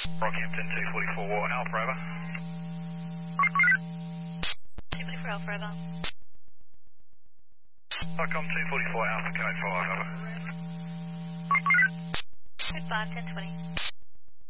Rockhampton 244 Alpha over. 244 Alpha over. Welcome 244 Alpha code 5 over. Code 5, 1020.